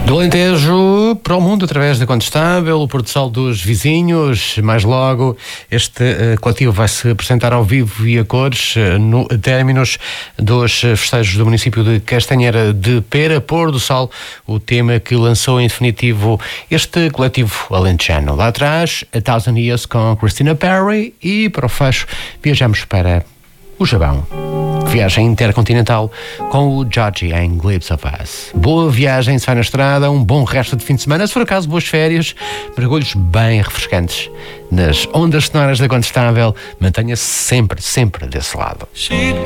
Do Alentejo para o mundo, através da Contestável, o Porto Sol dos vizinhos. Mais logo, este coletivo vai se apresentar ao vivo e a cores no términos dos festejos do município de Castanheira de Pera, Pôr do Sol, o tema que lançou em definitivo este coletivo alentejano. Lá atrás, A Thousand Years com Christina Perri, e para o fecho viajamos para o Japão. Viagem intercontinental com o Georgie em Glimpse of Us. Boa viagem, se vai na estrada, um bom resto de fim de semana, se for acaso boas férias, mergulhos bem refrescantes nas ondas sonoras da Contestável. Mantenha-se sempre desse lado.